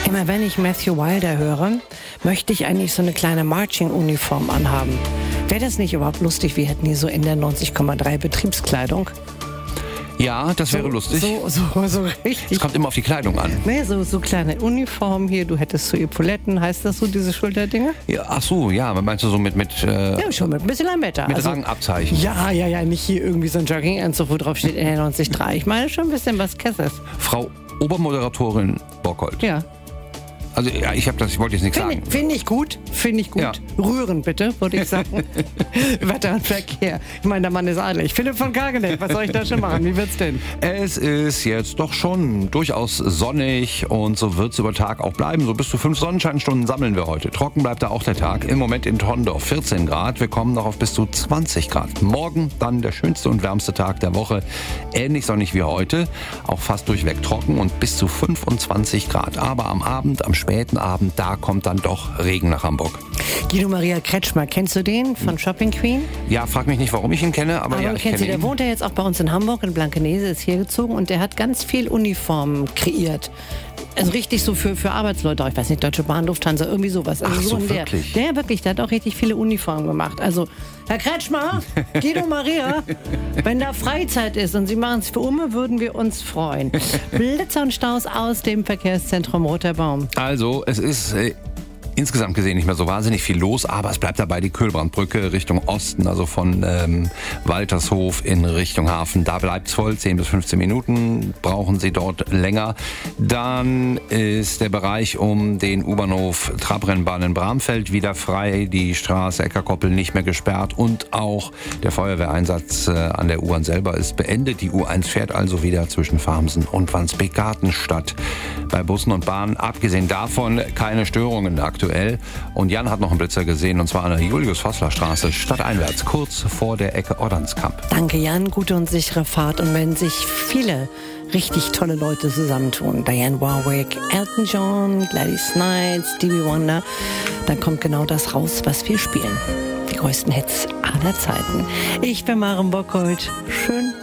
Immer wenn ich Matthew Wilder höre, möchte ich eigentlich so eine kleine Marching-Uniform anhaben. Wäre das nicht überhaupt lustig? Wir hätten hier so in der 90,3 Betriebskleidung. Ja, das wäre lustig. So richtig. Es kommt immer auf die Kleidung an. Nee, so kleine Uniformen hier. Du hättest so Epauletten, heißt das so, diese Schulterdinger? Ja, ach so, ja, meinst du so mit ja, schon mit ein bisschen Lametta. Mit Rangabzeichen. Ja, nicht hier irgendwie so ein Jogginganzug, wo drauf steht NR90.3. Ich meine schon ein bisschen was Kesses. Frau Obermoderatorin Bockholt. Ja. Also ja, ich wollte jetzt nichts sagen. Finde ich gut. Ja. Rühren bitte, würde ich sagen. Wetter und Verkehr. Ich meine, der Mann ist adelig. Philipp von Kageneck, was soll ich da schon machen? Wie wird's denn? Es ist jetzt doch schon durchaus sonnig und so wird es über Tag auch bleiben. So bis zu 5 Sonnenscheinstunden sammeln wir heute. Trocken bleibt da auch der Tag. Im Moment in Tondorf 14 Grad. Wir kommen noch auf bis zu 20 Grad. Morgen dann der schönste und wärmste Tag der Woche. Ähnlich sonnig wie heute. Auch fast durchweg trocken und bis zu 25 Grad. Aber am Abend, am späten Abend, da kommt dann doch Regen nach Hamburg. Guido Maria Kretschmer, kennst du den von Shopping Queen? Ja, frag mich nicht, warum ich ihn kenne, aber ja, ich kenne ihn. Der wohnt ja jetzt auch bei uns in Hamburg, in Blankenese, ist hier gezogen und der hat ganz viel Uniformen kreiert. Also richtig so für Arbeitsleute, ich weiß nicht, Deutsche Bahn, Lufthansa, irgendwie sowas. Also ach so, wirklich? Der wirklich, der hat auch richtig viele Uniformen gemacht. Also, Herr Kretschmer, Guido Maria, wenn da Freizeit ist und Sie machen es für Umme, würden wir uns freuen. Blitzer und Staus aus dem Verkehrszentrum Roter Baum. Also, es ist insgesamt gesehen nicht mehr so wahnsinnig viel los, aber es bleibt dabei die Köhlbrandbrücke Richtung Osten, also von Waltershof in Richtung Hafen. Da bleibt es voll, 10 bis 15 Minuten brauchen Sie dort länger. Dann ist der Bereich um den U-Bahnhof Trabrennbahn in Bramfeld wieder frei, die Straße Eckerkoppel nicht mehr gesperrt und auch der Feuerwehreinsatz an der U-Bahn selber ist beendet. Die U1 fährt also wieder zwischen Farmsen und Wandsbek-Gartenstadt. Bei Bussen und Bahnen, abgesehen davon, keine Störungen aktuell. Und Jan hat noch einen Blitzer gesehen, und zwar an der Julius-Vossler-Straße, stadteinwärts, kurz vor der Ecke Ordanskamp. Danke, Jan. Gute und sichere Fahrt. Und wenn sich viele richtig tolle Leute zusammentun, Diane Warwick, Elton John, Gladys Knight, Stevie Wonder, dann kommt genau das raus, was wir spielen. Die größten Hits aller Zeiten. Ich bin Maren Bockholt. Schön,